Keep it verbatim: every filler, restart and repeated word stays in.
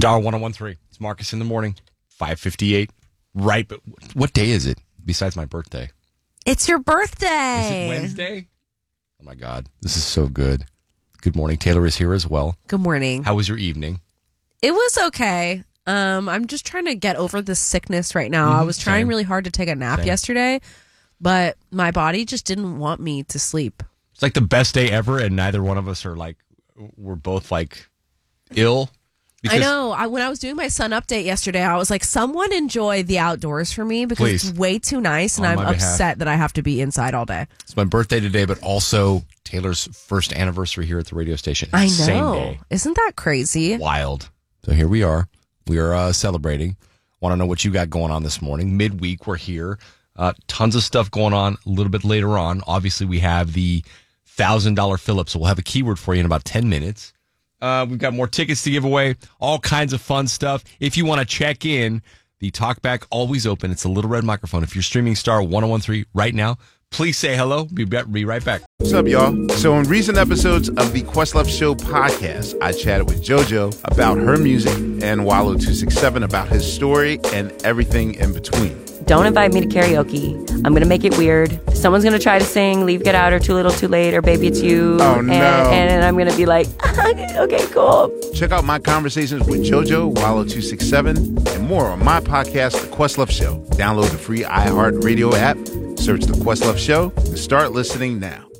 Star one oh one three. It's Marcus in the morning. five fifty-eight. Right. But what day is it besides my birthday? It's your birthday. Is it Wednesday? Oh, my God. This is so good. Good morning. Taylor is here as well. Good morning. How was your evening? It was okay. Um, I'm just trying to get over this sickness right now. Mm-hmm. I was trying Same. really hard to take a nap Same. yesterday, but my body just didn't want me to sleep. It's like the best day ever, and neither one of us are like, we're both like ill. I know. I, when I was doing my sun update yesterday, I was like, someone enjoy the outdoors for me because Please. it's way too nice and On I'm my behalf. upset that I have to be inside all day. It's my birthday today, but also Taylor's first anniversary here at the radio station. I know. Same day. Isn't that crazy? Wild. So here we are. We are uh, celebrating. Want to know what you got going on this morning. Midweek, we're here. Uh, tons of stuff going on a little bit later on. Obviously, we have the one thousand dollars fill-up, so we'll have a keyword for you in about ten minutes. Uh, we've got more tickets to give away, all kinds of fun stuff. If you want to check in, the talkback always open. It's a little red microphone. If you're streaming Star one oh one three right now, please say hello. Be, be right back. What's up, y'all? So in recent episodes of the Questlove Show podcast, I chatted with JoJo about her music and Wallow two sixty-seven about his story and everything in between. Don't invite me to karaoke. I'm going to make it weird. Someone's going to try to sing Leave, Get Out, or Too Little, Too Late, or Baby It's You. Oh, and, no. And I'm going to be like, okay, cool. Check out my conversations with JoJo, Wallow two sixty-seven, and more on my podcast, The Questlove Show. Download the free iHeartRadio app, search The Questlove Show, and start listening now.